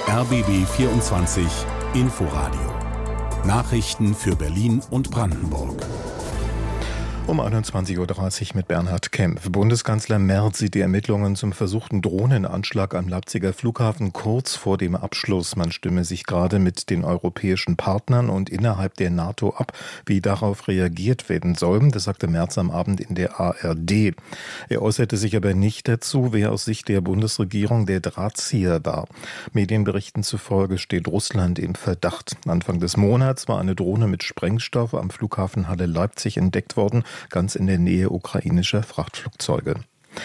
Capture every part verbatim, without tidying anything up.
R B B vierundzwanzig Inforadio. Nachrichten für Berlin und Brandenburg. Um einundzwanzig Uhr dreißig mit Bernhard Kempf. Bundeskanzler Merz sieht die Ermittlungen zum versuchten Drohnenanschlag am Leipziger Flughafen kurz vor dem Abschluss. Man stimme sich gerade mit den europäischen Partnern und innerhalb der NATO ab, wie darauf reagiert werden soll. Das sagte Merz am Abend in der A R D. Er äußerte sich aber nicht dazu, wer aus Sicht der Bundesregierung der Drahtzieher war. Medienberichten zufolge steht Russland im Verdacht. Anfang des Monats war eine Drohne mit Sprengstoff am Flughafen Halle Leipzig entdeckt worden, ganz in der Nähe ukrainischer Frachtflugzeuge.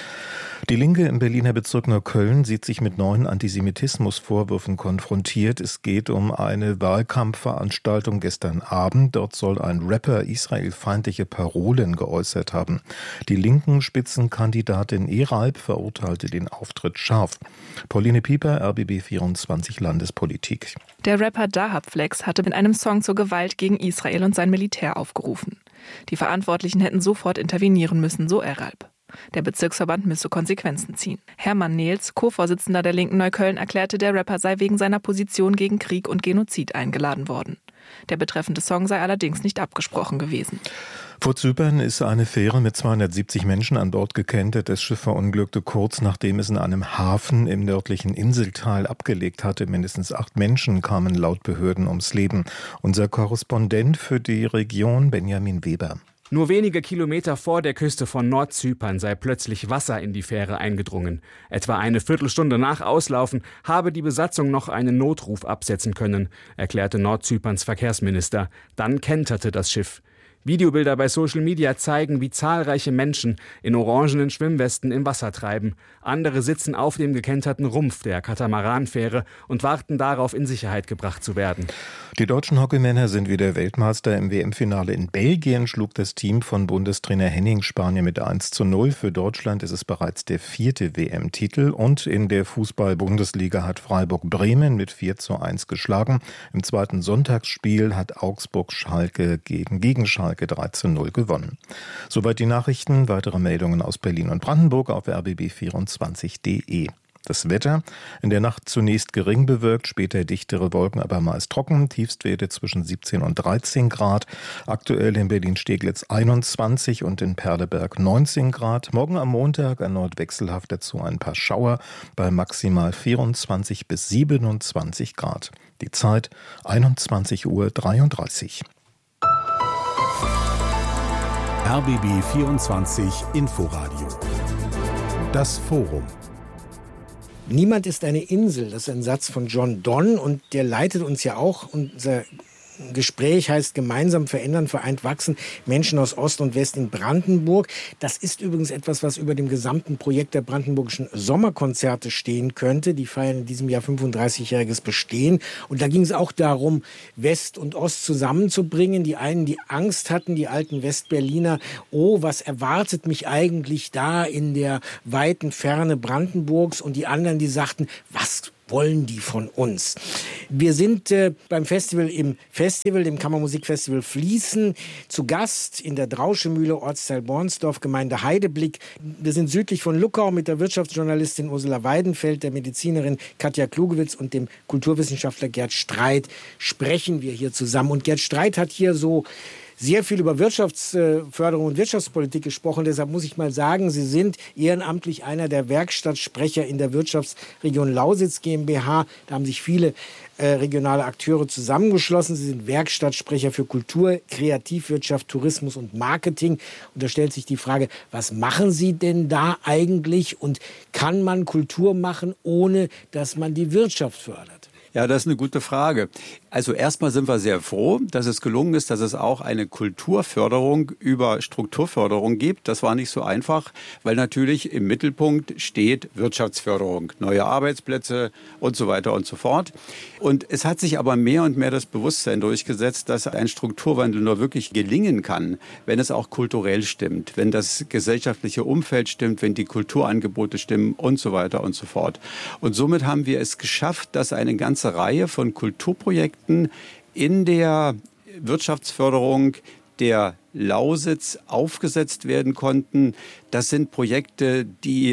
Die Linke im Berliner Bezirk Neukölln sieht sich mit neuen Antisemitismusvorwürfen konfrontiert. Es geht um eine Wahlkampfveranstaltung gestern Abend. Dort soll ein Rapper israelfeindliche Parolen geäußert haben. Die linken Spitzenkandidatin Eralb verurteilte den Auftritt scharf. Pauline Pieper, R B B vierundzwanzig Landespolitik. Der Rapper Dahab Flex hatte in einem Song zur Gewalt gegen Israel und sein Militär aufgerufen. Die Verantwortlichen hätten sofort intervenieren müssen, so Eralb. Der Bezirksverband müsse Konsequenzen ziehen. Hermann Nehls, Co-Vorsitzender der Linken Neukölln, erklärte, der Rapper sei wegen seiner Position gegen Krieg und Genozid eingeladen worden. Der betreffende Song sei allerdings nicht abgesprochen gewesen. Vor Zypern ist eine Fähre mit zweihundertsiebzig Menschen an Bord gekentert. Das Schiff verunglückte kurz, nachdem es in einem Hafen im nördlichen Inselteil abgelegt hatte. Mindestens acht Menschen kamen laut Behörden ums Leben. Unser Korrespondent für die Region, Benjamin Weber. Nur wenige Kilometer vor der Küste von Nordzypern sei plötzlich Wasser in die Fähre eingedrungen. Etwa eine Viertelstunde nach Auslaufen habe die Besatzung noch einen Notruf absetzen können, erklärte Nordzyperns Verkehrsminister. Dann kenterte das Schiff. Videobilder bei Social Media zeigen, wie zahlreiche Menschen in orangenen Schwimmwesten im Wasser treiben. Andere sitzen auf dem gekenterten Rumpf der Katamaranfähre und warten darauf, in Sicherheit gebracht zu werden. Die deutschen Hockeymänner sind wieder Weltmeister. Im W M-Finale in Belgien schlug das Team von Bundestrainer Henning Spanien mit eins zu null. Für Deutschland ist es bereits der vierte W M-Titel. Und in der Fußball-Bundesliga hat Freiburg Bremen mit vier zu eins geschlagen. Im zweiten Sonntagsspiel hat Augsburg Schalke gegen, gegen Schalke drei zu null gewonnen. Soweit die Nachrichten. Weitere Meldungen aus Berlin und Brandenburg auf r b b vierundzwanzig punkt d e. Das Wetter: in der Nacht zunächst gering bewölkt, später dichtere Wolken, aber meist trocken. Tiefstwerte zwischen siebzehn und dreizehn Grad. Aktuell in Berlin-Steglitz einundzwanzig und in Perleberg neunzehn Grad. Morgen am Montag erneut wechselhaft, dazu ein paar Schauer bei maximal vierundzwanzig bis siebenundzwanzig Grad. Die Zeit einundzwanzig Uhr dreiunddreißig. R B B vierundzwanzig Inforadio. Das Forum. Niemand ist eine Insel, das ist ein Satz von John Donne und der leitet uns ja auch. Unser Gespräch heißt gemeinsam verändern, vereint wachsen, Menschen aus Ost und West in Brandenburg. Das ist übrigens etwas, was über dem gesamten Projekt der brandenburgischen Sommerkonzerte stehen könnte. Die feiern in diesem Jahr fünfunddreißigjähriges Bestehen. Und da ging es auch darum, West und Ost zusammenzubringen. Die einen, die Angst hatten, die alten Westberliner, oh, was erwartet mich eigentlich da in der weiten Ferne Brandenburgs? Und die anderen, die sagten, was wollen die von uns? Wir sind äh, beim Festival im Festival, dem Kammermusikfestival Fließen, zu Gast in der Drauschemühle, Ortsteil Bornsdorf, Gemeinde Heideblick. Wir sind südlich von Luckau mit der Wirtschaftsjournalistin Ursula Weidenfeld, der Medizinerin Katja Klugewitz und dem Kulturwissenschaftler Gerd Streit sprechen wir hier zusammen. Und Gerd Streit hat hier so sehr viel über Wirtschaftsförderung und Wirtschaftspolitik gesprochen. Deshalb muss ich mal sagen, Sie sind ehrenamtlich einer der Werkstattsprecher in der Wirtschaftsregion Lausitz GmbH. Da haben sich viele äh, regionale Akteure zusammengeschlossen. Sie sind Werkstattsprecher für Kultur, Kreativwirtschaft, Tourismus und Marketing. Und da stellt sich die Frage, was machen Sie denn da eigentlich? Und kann man Kultur machen, ohne dass man die Wirtschaft fördert? Ja, das ist eine gute Frage. Also erstmal sind wir sehr froh, dass es gelungen ist, dass es auch eine Kulturförderung über Strukturförderung gibt. Das war nicht so einfach, weil natürlich im Mittelpunkt steht Wirtschaftsförderung, neue Arbeitsplätze und so weiter und so fort. Und es hat sich aber mehr und mehr das Bewusstsein durchgesetzt, dass ein Strukturwandel nur wirklich gelingen kann, wenn es auch kulturell stimmt, wenn das gesellschaftliche Umfeld stimmt, wenn die Kulturangebote stimmen und so weiter und so fort. Und somit haben wir es geschafft, dass eine ganze Reihe von Kulturprojekten in der Wirtschaftsförderung der Lausitz aufgesetzt werden konnten. Das sind Projekte, die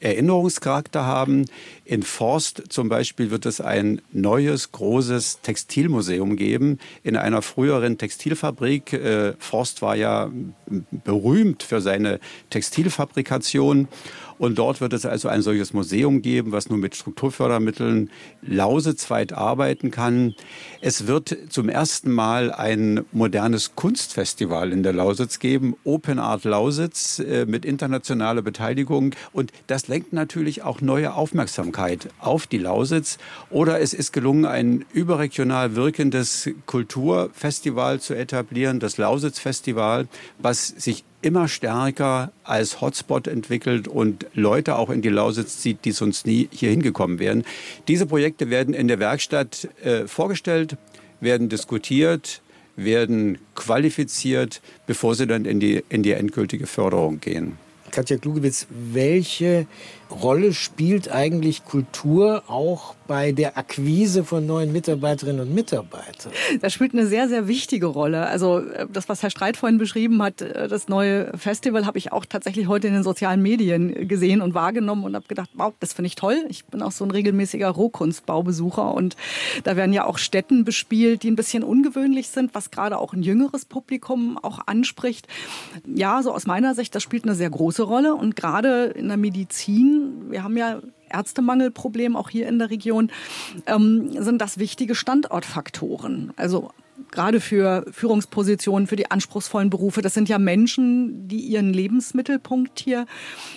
Erinnerungscharakter haben. In Forst zum Beispiel wird es ein neues, großes Textilmuseum geben in einer früheren Textilfabrik. Äh, Forst war ja berühmt für seine Textilfabrikation. Und dort wird es also ein solches Museum geben, was nur mit Strukturfördermitteln lausitzweit arbeiten kann. Es wird zum ersten Mal ein modernes Kunstfestival in der Lausitz geben, Open Art Lausitz, äh, mit internationaler Beteiligung. Und das lenkt natürlich auch neue Aufmerksamkeit auf die Lausitz. Oder es ist gelungen, ein überregional wirkendes Kulturfestival zu etablieren, das Lausitz-Festival, was sich immer stärker als Hotspot entwickelt und Leute auch in die Lausitz zieht, die sonst nie hier hingekommen wären. Diese Projekte werden in der Werkstatt äh, vorgestellt, werden diskutiert, werden qualifiziert, bevor sie dann in die, in die endgültige Förderung gehen. Katja Klugewitz, welche Rolle spielt eigentlich Kultur auch bei der Akquise von neuen Mitarbeiterinnen und Mitarbeitern? Das spielt eine sehr, sehr wichtige Rolle. Also das, was Herr Streit vorhin beschrieben hat, das neue Festival, habe ich auch tatsächlich heute in den sozialen Medien gesehen und wahrgenommen und habe gedacht, wow, das finde ich toll. Ich bin auch so ein regelmäßiger Rohkunstbaubesucher und da werden ja auch Stätten bespielt, die ein bisschen ungewöhnlich sind, was gerade auch ein jüngeres Publikum auch anspricht. Ja, so aus meiner Sicht, das spielt eine sehr große Rolle und gerade in der Medizin, wir haben ja Ärztemangelproblem auch hier in der Region, ähm, sind das wichtige Standortfaktoren. Also gerade für Führungspositionen, für die anspruchsvollen Berufe. Das sind ja Menschen, die ihren Lebensmittelpunkt hier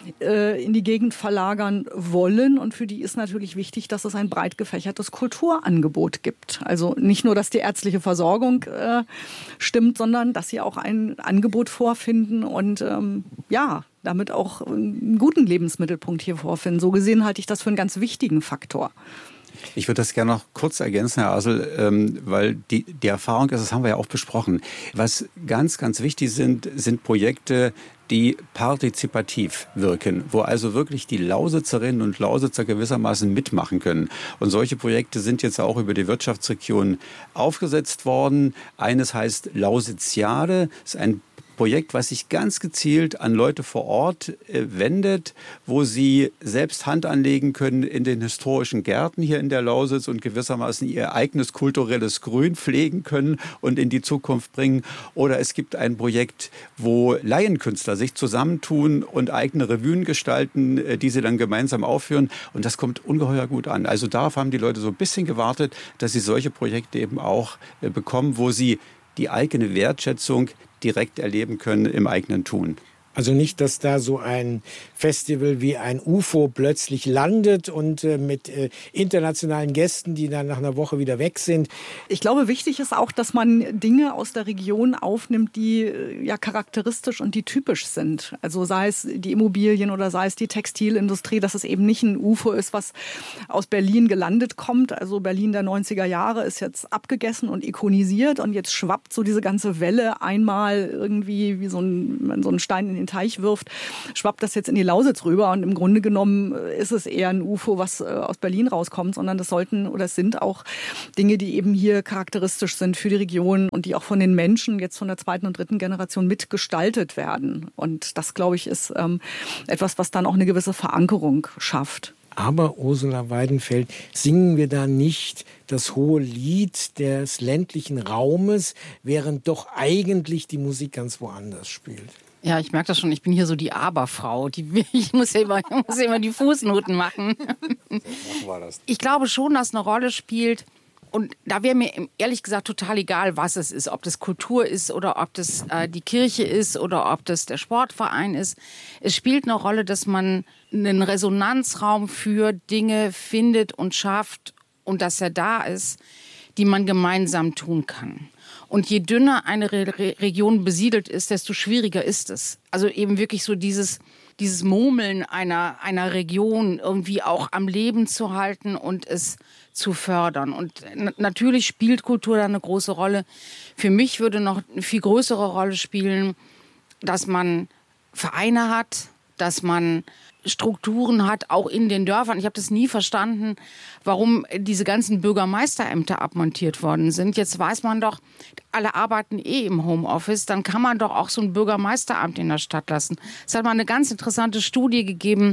äh, in die Gegend verlagern wollen. Und für die ist natürlich wichtig, dass es ein breit gefächertes Kulturangebot gibt. Also nicht nur, dass die ärztliche Versorgung äh, stimmt, sondern dass sie auch ein Angebot vorfinden und ähm, ja, damit auch einen guten Lebensmittelpunkt hier vorfinden. So gesehen halte ich das für einen ganz wichtigen Faktor. Ich würde das gerne noch kurz ergänzen, Herr Asel, ähm, weil die, die Erfahrung ist, das haben wir ja auch besprochen. Was ganz, ganz wichtig sind, sind Projekte, die partizipativ wirken, wo also wirklich die Lausitzerinnen und Lausitzer gewissermaßen mitmachen können. Und solche Projekte sind jetzt auch über die Wirtschaftsregion aufgesetzt worden. Eines heißt Lausitziade, ist ein Projekt, was sich ganz gezielt an Leute vor Ort äh, wendet, wo sie selbst Hand anlegen können in den historischen Gärten hier in der Lausitz und gewissermaßen ihr eigenes kulturelles Grün pflegen können und in die Zukunft bringen. Oder es gibt ein Projekt, wo Laienkünstler sich zusammentun und eigene Revuen gestalten, äh, die sie dann gemeinsam aufführen. Und das kommt ungeheuer gut an. Also darauf haben die Leute so ein bisschen gewartet, dass sie solche Projekte eben auch äh, bekommen, wo sie die eigene Wertschätzung direkt erleben können im eigenen Tun. Also nicht, dass da so ein Festival wie ein U F O plötzlich landet und äh, mit äh, internationalen Gästen, die dann nach einer Woche wieder weg sind. Ich glaube, wichtig ist auch, dass man Dinge aus der Region aufnimmt, die äh, ja charakteristisch und die typisch sind. Also sei es die Immobilien oder sei es die Textilindustrie, dass es eben nicht ein U F O ist, was aus Berlin gelandet kommt. Also Berlin der neunziger Jahre ist jetzt abgegessen und ikonisiert und jetzt schwappt so diese ganze Welle einmal irgendwie wie so ein, so ein Stein in den Teich wirft, schwappt das jetzt in die Lausitz rüber und im Grunde genommen ist es eher ein U F O, was aus Berlin rauskommt, sondern das sollten oder es sind auch Dinge, die eben hier charakteristisch sind für die Region und die auch von den Menschen jetzt von der zweiten und dritten Generation mitgestaltet werden. Und das, glaube ich, ist ähm, etwas, was dann auch eine gewisse Verankerung schafft. Aber, Ursula Weidenfeld, singen wir da nicht das hohe Lied des ländlichen Raumes, während doch eigentlich die Musik ganz woanders spielt? Ja, ich merke das schon. Ich bin hier so die Aberfrau. Die, ich muss ja immer, ich muss ja immer die Fußnoten machen. Ich glaube schon, dass eine Rolle spielt. Und da wäre mir ehrlich gesagt total egal, was es ist. Ob das Kultur ist oder ob das äh, die Kirche ist oder ob das der Sportverein ist. Es spielt eine Rolle, dass man einen Resonanzraum für Dinge findet und schafft und dass er da ist, die man gemeinsam tun kann. Und je dünner eine Re- Region besiedelt ist, desto schwieriger ist es. Also eben wirklich so dieses, dieses Murmeln einer, einer Region irgendwie auch am Leben zu halten und es zu fördern. Und n- natürlich spielt Kultur da eine große Rolle. Für mich würde noch eine viel größere Rolle spielen, dass man Vereine hat, dass man Strukturen hat, auch in den Dörfern. Ich habe das nie verstanden, warum diese ganzen Bürgermeisterämter abmontiert worden sind. Jetzt weiß man doch, alle arbeiten eh im Homeoffice, dann kann man doch auch so ein Bürgermeisteramt in der Stadt lassen. Es hat mal eine ganz interessante Studie gegeben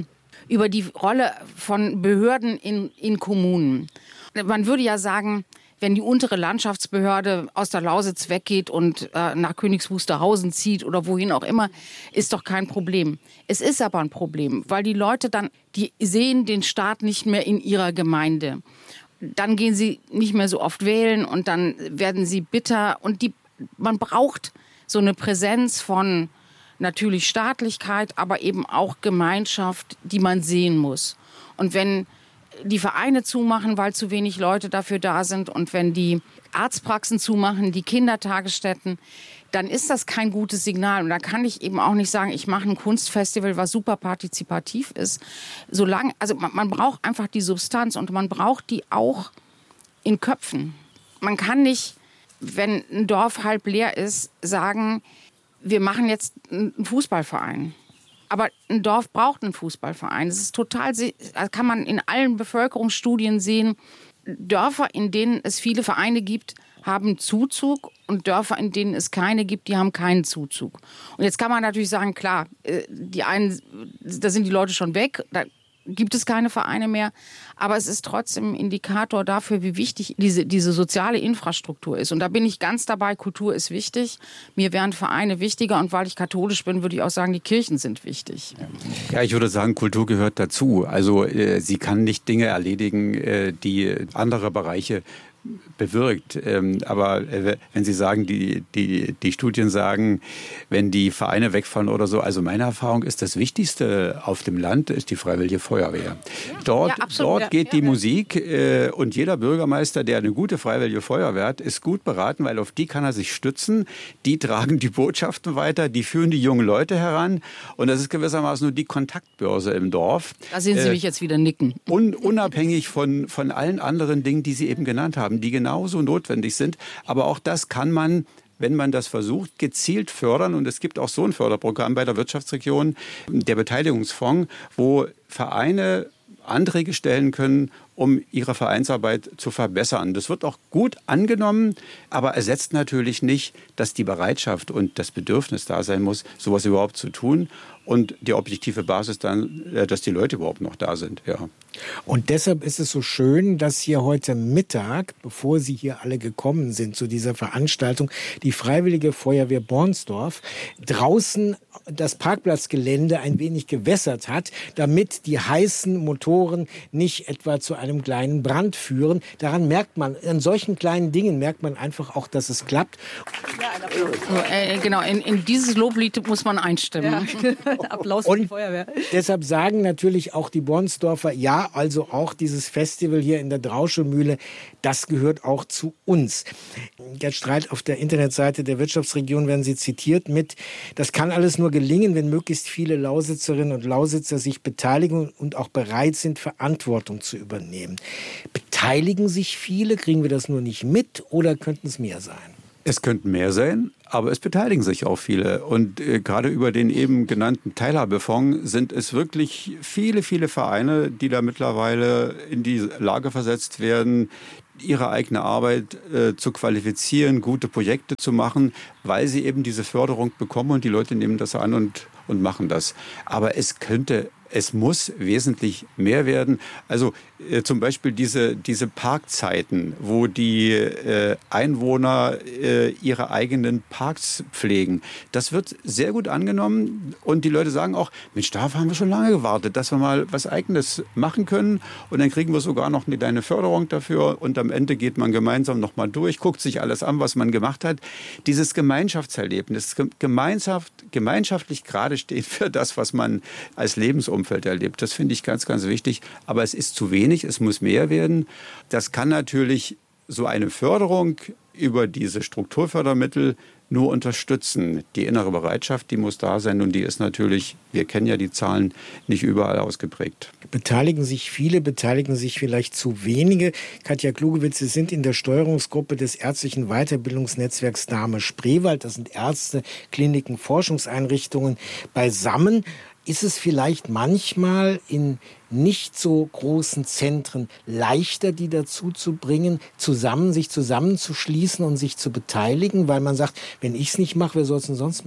über die Rolle von Behörden in, in Kommunen. Man würde ja sagen, wenn die untere Landschaftsbehörde aus der Lausitz weggeht und äh, nach Königs Wusterhausen zieht oder wohin auch immer, ist doch kein Problem. Es ist aber ein Problem, weil die Leute dann, die sehen den Staat nicht mehr in ihrer Gemeinde. Dann gehen sie nicht mehr so oft wählen und dann werden sie bitter. Und die, man braucht so eine Präsenz von natürlich Staatlichkeit, aber eben auch Gemeinschaft, die man sehen muss. Und wenn die Vereine zumachen, weil zu wenig Leute dafür da sind und wenn die Arztpraxen zumachen, die Kindertagesstätten, dann ist das kein gutes Signal. Und da kann ich eben auch nicht sagen, ich mache ein Kunstfestival, was super partizipativ ist. Solange, also man, man braucht einfach die Substanz und man braucht die auch in Köpfen. Man kann nicht, wenn ein Dorf halb leer ist, sagen, wir machen jetzt einen Fußballverein. Aber ein Dorf braucht einen Fußballverein. Das ist total, das kann man in allen Bevölkerungsstudien sehen. Dörfer, in denen es viele Vereine gibt, haben Zuzug und Dörfer, in denen es keine gibt, die haben keinen Zuzug. Und jetzt kann man natürlich sagen, klar, die einen, da sind die Leute schon weg, da gibt es keine Vereine mehr. Aber es ist trotzdem ein Indikator dafür, wie wichtig diese, diese soziale Infrastruktur ist. Und da bin ich ganz dabei, Kultur ist wichtig. Mir wären Vereine wichtiger. Und weil ich katholisch bin, würde ich auch sagen, die Kirchen sind wichtig. Ja, ich würde sagen, Kultur gehört dazu. Also äh, sie kann nicht Dinge erledigen, äh, die andere Bereiche bewirkt. Ähm, aber äh, wenn Sie sagen, die, die, die Studien sagen, wenn die Vereine wegfallen oder so, also meine Erfahrung ist, das Wichtigste auf dem Land ist die Freiwillige Feuerwehr. Ja. Dort, ja, dort ja, geht ja, die ja. Musik äh, und jeder Bürgermeister, der eine gute Freiwillige Feuerwehr hat, ist gut beraten, weil auf die kann er sich stützen. Die tragen die Botschaften weiter, die führen die jungen Leute heran und das ist gewissermaßen nur die Kontaktbörse im Dorf. Da sehen Sie äh, mich jetzt wieder nicken. Un, unabhängig von, von allen anderen Dingen, die Sie eben genannt haben, die genauso notwendig sind. Aber auch das kann man, wenn man das versucht, gezielt fördern. Und es gibt auch so ein Förderprogramm bei der Wirtschaftsregion, der Beteiligungsfonds, wo Vereine Anträge stellen können, um ihre Vereinsarbeit zu verbessern. Das wird auch gut angenommen, aber ersetzt natürlich nicht, dass die Bereitschaft und das Bedürfnis da sein muss, sowas überhaupt zu tun. Und die objektive Basis dann, dass die Leute überhaupt noch da sind. Ja. Und deshalb ist es so schön, dass hier heute Mittag, bevor Sie hier alle gekommen sind zu dieser Veranstaltung, die Freiwillige Feuerwehr Bornsdorf draußen das Parkplatzgelände ein wenig gewässert hat, damit die heißen Motoren nicht etwa zu einem kleinen Brand führen. Daran merkt man, an solchen kleinen Dingen merkt man einfach auch, dass es klappt. Ja, ein Applaus. Äh, genau, in, in dieses Loblied muss man einstimmen. Ja. Applaus für die Feuerwehr. Deshalb sagen natürlich auch die Bornsdorfer, ja, also auch dieses Festival hier in der Drauschelmühle, das gehört auch zu uns. Gerd Streit, auf der Internetseite der Wirtschaftsregion werden Sie zitiert mit, das kann alles nur gelingen, wenn möglichst viele Lausitzerinnen und Lausitzer sich beteiligen und auch bereit sind, Verantwortung zu übernehmen. Beteiligen sich viele? Kriegen wir das nur nicht mit oder könnten es mehr sein? Es könnten mehr sein, aber es beteiligen sich auch viele. Und äh, gerade über den eben genannten Teilhabefonds sind es wirklich viele, viele Vereine, die da mittlerweile in die Lage versetzt werden, ihre eigene Arbeit äh, zu qualifizieren, gute Projekte zu machen, weil sie eben diese Förderung bekommen und die Leute nehmen das an und, und machen das. Aber es könnte Es muss wesentlich mehr werden. Also äh, zum Beispiel diese, diese Parkzeiten, wo die äh, Einwohner äh, ihre eigenen Parks pflegen. Das wird sehr gut angenommen und die Leute sagen auch, Mensch, darauf haben wir schon lange gewartet, dass wir mal was Eigenes machen können und dann kriegen wir sogar noch eine kleine Förderung dafür und am Ende geht man gemeinsam noch mal durch, guckt sich alles an, was man gemacht hat. Dieses Gemeinschaftserlebnis, Gemeinschaft, gemeinschaftlich gerade steht für das, was man als Lebensumfeld Umfeld erlebt. Das finde ich ganz, ganz wichtig. Aber es ist zu wenig, es muss mehr werden. Das kann natürlich so eine Förderung über diese Strukturfördermittel nur unterstützen. Die innere Bereitschaft, die muss da sein und die ist natürlich, wir kennen ja die Zahlen, nicht überall ausgeprägt. Beteiligen sich viele, beteiligen sich vielleicht zu wenige. Katja Klugewitz, Sie sind in der Steuerungsgruppe des ärztlichen Weiterbildungsnetzwerks Dahme-Spreewald. Das sind Ärzte, Kliniken, Forschungseinrichtungen beisammen. Ist es vielleicht manchmal in nicht so großen Zentren leichter, die dazu zu bringen, zusammen, sich zusammenzuschließen und sich zu beteiligen, weil man sagt, wenn ich es nicht mache, wer soll es denn sonst machen?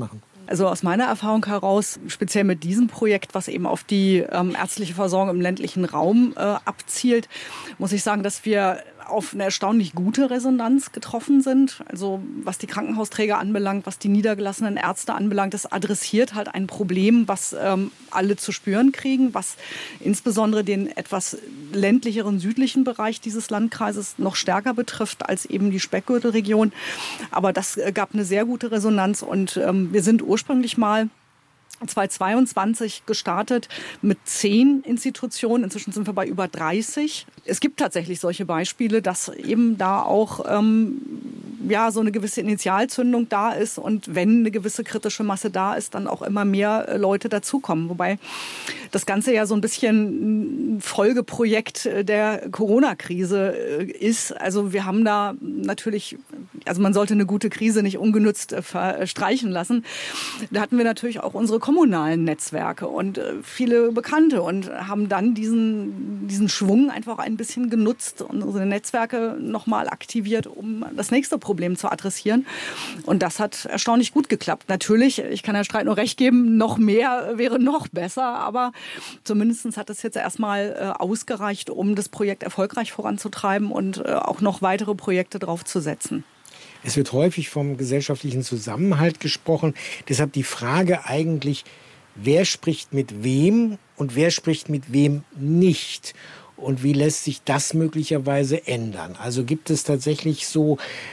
Also aus meiner Erfahrung heraus, speziell mit diesem Projekt, was eben auf die ähm, ärztliche Versorgung im ländlichen Raum äh, abzielt, muss ich sagen, dass wir auf eine erstaunlich gute Resonanz getroffen sind. Also was die Krankenhausträger anbelangt, was die niedergelassenen Ärzte anbelangt, das adressiert halt ein Problem, was ähm, alle zu spüren kriegen, was insbesondere den etwas ländlicheren südlichen Bereich dieses Landkreises noch stärker betrifft als eben die Speckgürtelregion. Aber das äh, gab eine sehr gute Resonanz und ähm, wir sind ursprünglich mal zweitausendzweiundzwanzig gestartet mit zehn Institutionen. Inzwischen sind wir bei über dreißig. Es gibt tatsächlich solche Beispiele, dass eben da auch ähm, ja, so eine gewisse Initialzündung da ist und wenn eine gewisse kritische Masse da ist, dann auch immer mehr Leute dazukommen. Wobei das Ganze ja so ein bisschen ein Folgeprojekt der Corona-Krise ist. Also wir haben da natürlich, also man sollte eine gute Krise nicht ungenützt verstreichen lassen. Da hatten wir natürlich auch unsere kommunalen Netzwerke und viele Bekannte und haben dann diesen, diesen Schwung einfach ein bisschen genutzt und unsere Netzwerke nochmal aktiviert, um das nächste Problem zu adressieren. Und das hat erstaunlich gut geklappt. Natürlich, ich kann Herrn Streit nur recht geben, noch mehr wäre noch besser, aber zumindest hat es jetzt erstmal äh, ausgereicht, um das Projekt erfolgreich voranzutreiben und äh, auch noch weitere Projekte draufzusetzen. Es wird häufig vom gesellschaftlichen Zusammenhalt gesprochen. Deshalb die Frage eigentlich, wer spricht mit wem und wer spricht mit wem nicht? Und wie lässt sich das möglicherweise ändern? Also gibt es tatsächlich so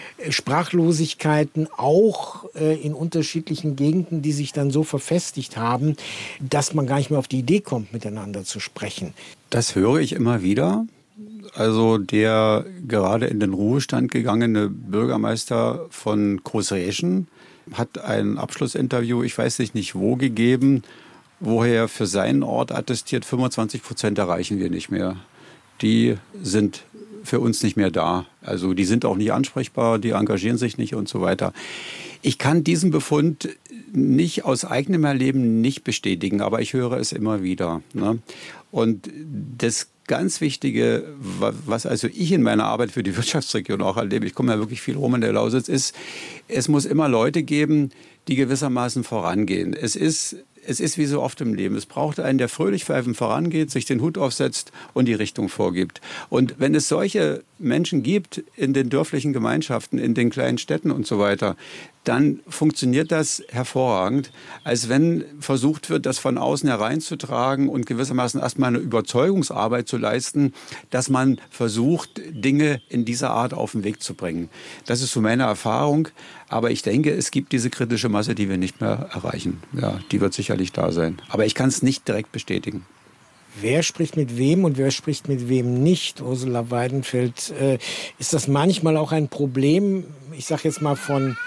Sprachlosigkeiten auch äh, in unterschiedlichen Gegenden, die sich dann so verfestigt haben, dass man gar nicht mehr auf die Idee kommt, miteinander zu sprechen? Das höre ich immer wieder. Also der gerade in den Ruhestand gegangene Bürgermeister von Großräschen hat ein Abschlussinterview, ich weiß nicht wo, gegeben, wo er für seinen Ort attestiert, fünfundzwanzig Prozent erreichen wir nicht mehr. Die sind für uns nicht mehr da. Also die sind auch nicht ansprechbar, die engagieren sich nicht und so weiter. Ich kann diesen Befund nicht aus eigenem Erleben nicht bestätigen, aber ich höre es immer wieder. Ne? Und das ganz Wichtige, was also ich in meiner Arbeit für die Wirtschaftsregion auch erlebe, ich komme ja wirklich viel rum in der Lausitz, ist, es muss immer Leute geben, die gewissermaßen vorangehen. Es ist Es ist wie so oft im Leben. Es braucht einen, der fröhlich pfeifend vorangeht, sich den Hut aufsetzt und die Richtung vorgibt. Und wenn es solche Menschen gibt in den dörflichen Gemeinschaften, in den kleinen Städten und so weiter, dann funktioniert das hervorragend, als wenn versucht wird, das von außen hereinzutragen und gewissermaßen erstmal eine Überzeugungsarbeit zu leisten, dass man versucht, Dinge in dieser Art auf den Weg zu bringen. Das ist so meine Erfahrung. Aber ich denke, es gibt diese kritische Masse, die wir nicht mehr erreichen. Ja, die wird sicherlich da sein. Aber ich kann es nicht direkt bestätigen. Wer spricht mit wem und wer spricht mit wem nicht, Ursula Weidenfeld? Äh, ist das manchmal auch ein Problem, ich sage jetzt mal von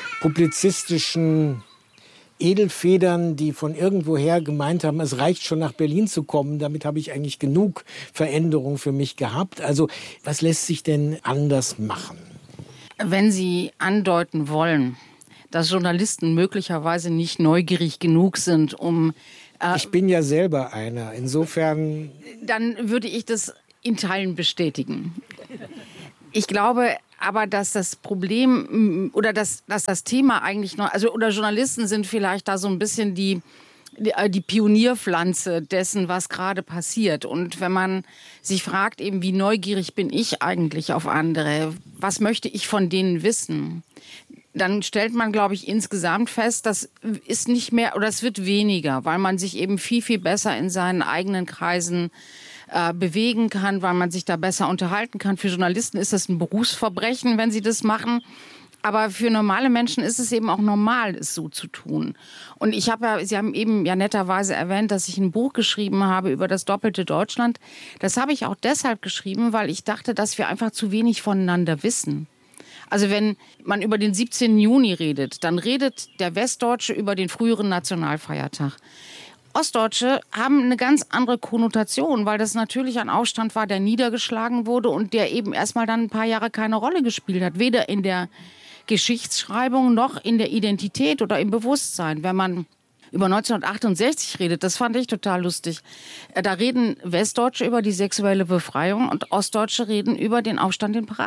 publizistischen Edelfedern, die von irgendwoher gemeint haben, es reicht schon nach Berlin zu kommen, damit habe ich eigentlich genug Veränderung für mich gehabt. Also was lässt sich denn anders machen? Wenn Sie andeuten wollen, dass Journalisten möglicherweise nicht neugierig genug sind, um... Äh, ich bin ja selber einer, insofern... Dann würde ich das in Teilen bestätigen. Ich glaube aber, dass das Problem oder dass, dass das Thema eigentlich noch... Also, oder Journalisten sind vielleicht da so ein bisschen die... die Pionierpflanze dessen, was gerade passiert. Und wenn man sich fragt, eben, wie neugierig bin ich eigentlich auf andere, was möchte ich von denen wissen, dann stellt man, glaube ich, insgesamt fest, das ist nicht mehr oder es wird weniger, weil man sich eben viel, viel besser in seinen eigenen Kreisen äh, bewegen kann, weil man sich da besser unterhalten kann. Für Journalisten ist das ein Berufsverbrechen, wenn sie das machen. Aber für normale Menschen ist es eben auch normal, es so zu tun. Und ich habe ja, Sie haben eben ja netterweise erwähnt, dass ich ein Buch geschrieben habe über das doppelte Deutschland. Das habe ich auch deshalb geschrieben, weil ich dachte, dass wir einfach zu wenig voneinander wissen. Also wenn man über den siebzehnten Juni redet, dann redet der Westdeutsche über den früheren Nationalfeiertag. Ostdeutsche haben eine ganz andere Konnotation, weil das natürlich ein Aufstand war, der niedergeschlagen wurde und der eben erstmal dann ein paar Jahre keine Rolle gespielt hat. Weder in der Geschichtsschreibung noch in der Identität oder im Bewusstsein. Wenn man über neunzehnhundertachtundsechzig redet, das fand ich total lustig. Da reden Westdeutsche über die sexuelle Befreiung und Ostdeutsche reden über den Aufstand in Prag.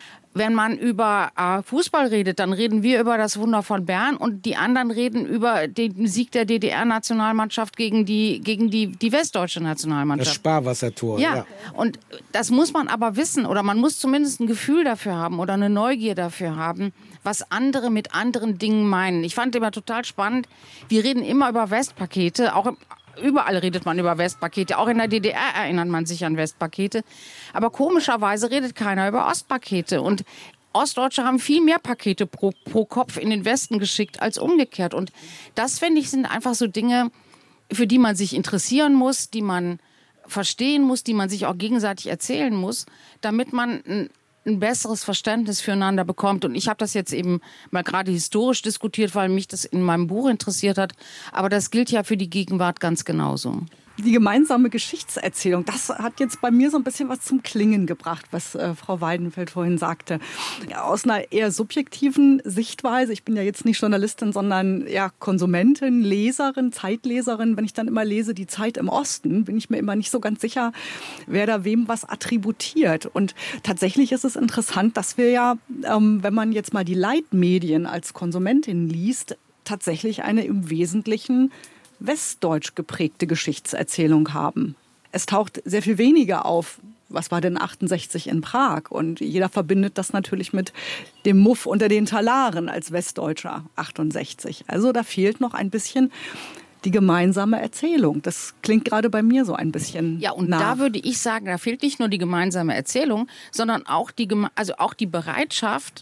Wenn man über äh, Fußball redet, dann reden wir über das Wunder von Bern und die anderen reden über den Sieg der D D R-Nationalmannschaft gegen die, gegen die, die westdeutsche Nationalmannschaft. Das Sparwassertor. Ja. ja, und das muss man aber wissen oder man muss zumindest ein Gefühl dafür haben oder eine Neugier dafür haben, was andere mit anderen Dingen meinen. Ich fand immer total spannend, wir reden immer über Westpakete, auch im Überall redet man über Westpakete. Auch in der D D R erinnert man sich an Westpakete. Aber komischerweise redet keiner über Ostpakete. Und Ostdeutsche haben viel mehr Pakete pro, pro Kopf in den Westen geschickt als umgekehrt. Und das, finde ich, sind einfach so Dinge, für die man sich interessieren muss, die man verstehen muss, die man sich auch gegenseitig erzählen muss, damit man ein ein besseres Verständnis füreinander bekommt. Und ich habe das jetzt eben mal gerade historisch diskutiert, weil mich das in meinem Buch interessiert hat. Aber das gilt ja für die Gegenwart ganz genauso. Die gemeinsame Geschichtserzählung, das hat jetzt bei mir so ein bisschen was zum Klingen gebracht, was äh, Frau Weidenfeld vorhin sagte. Ja, aus einer eher subjektiven Sichtweise, ich bin ja jetzt nicht Journalistin, sondern ja, Konsumentin, Leserin, Zeitleserin. Wenn ich dann immer lese, die Zeit im Osten, bin ich mir immer nicht so ganz sicher, wer da wem was attributiert. Und tatsächlich ist es interessant, dass wir ja, ähm, wenn man jetzt mal die Leitmedien als Konsumentin liest, tatsächlich eine im Wesentlichen westdeutsch geprägte Geschichtserzählung haben. Es taucht sehr viel weniger auf, was war denn achtundsechzig in Prag? Und jeder verbindet das natürlich mit dem Muff unter den Talaren als Westdeutscher achtundsechzig. Also da fehlt noch ein bisschen die gemeinsame Erzählung. Das klingt gerade bei mir so ein bisschen Ja, und nah. da würde ich sagen, da fehlt nicht nur die gemeinsame Erzählung, sondern auch die, also auch die Bereitschaft,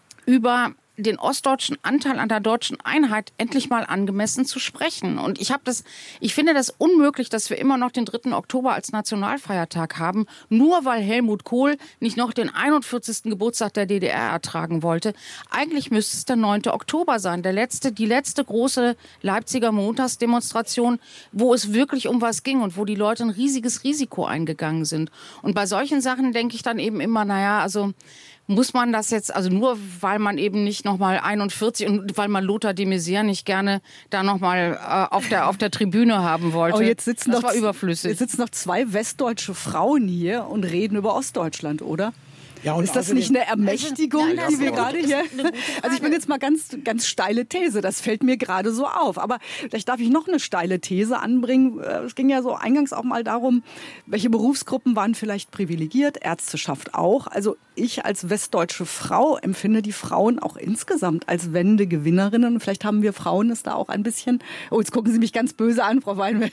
über den ostdeutschen Anteil an der deutschen Einheit endlich mal angemessen zu sprechen. Und ich habe das, ich finde das unmöglich, dass wir immer noch den dritten Oktober als Nationalfeiertag haben, nur weil Helmut Kohl nicht noch den einundvierzigsten Geburtstag der D D R ertragen wollte. Eigentlich müsste es der neunte Oktober sein, der letzte, die letzte große Leipziger Montagsdemonstration, wo es wirklich um was ging und wo die Leute ein riesiges Risiko eingegangen sind. Und bei solchen Sachen denke ich dann eben immer, naja, also muss man das jetzt, also nur weil man eben nicht nochmal einundvierzig und weil man Lothar de Maizière nicht gerne da nochmal äh, auf der, auf der Tribüne haben wollte. Oh, jetzt sitzen das noch, war überflüssig. Jetzt sitzen noch zwei westdeutsche Frauen hier und reden über Ostdeutschland, oder? Ja, und ist das nicht eine Ermächtigung, Also, nein, die wir das gerade ist hier... eine gute Also ich bin jetzt mal ganz, ganz steile These, das fällt mir gerade so auf. Aber vielleicht darf ich noch eine steile These anbringen. Es ging ja so eingangs auch mal darum, welche Berufsgruppen waren vielleicht privilegiert, Ärzteschaft auch. Also ich als westdeutsche Frau empfinde die Frauen auch insgesamt als Wendegewinnerinnen. Und vielleicht haben wir Frauen es da auch ein bisschen... Oh, jetzt gucken Sie mich ganz böse an, Frau Weinwelt.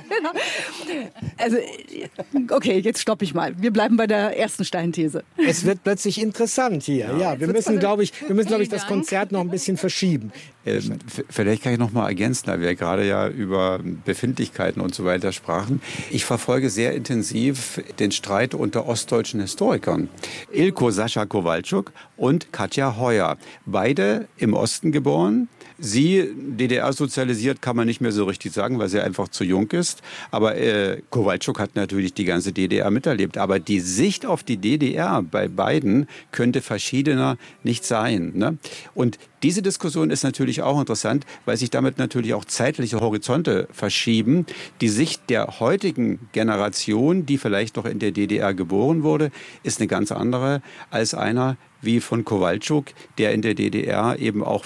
Also, okay, jetzt stoppe ich mal. Wir bleiben bei der ersten steilen These. Es wird plötzlich interessant hier. Ja, ja wir müssen, glaube ich, wir müssen, glaube ich, das Konzert noch ein bisschen verschieben. Ähm, vielleicht kann ich noch mal ergänzen, da wir gerade ja über Befindlichkeiten und so weiter sprachen. Ich verfolge sehr intensiv den Streit unter ostdeutschen Historikern. Ilko Sascha Kowalczuk und Katja Heuer. Beide im Osten geboren. Sie, D D R sozialisiert, kann man nicht mehr so richtig sagen, weil sie einfach zu jung ist. Aber äh, Kowalczuk hat natürlich die ganze D D R miterlebt. Aber die Sicht auf die D D R bei beiden könnte verschiedener nicht sein. Ne? Und diese Diskussion ist natürlich auch interessant, weil sich damit natürlich auch zeitliche Horizonte verschieben. Die Sicht der heutigen Generation, die vielleicht noch in der D D R geboren wurde, ist eine ganz andere als einer wie von Kowalczuk, der in der D D R eben auch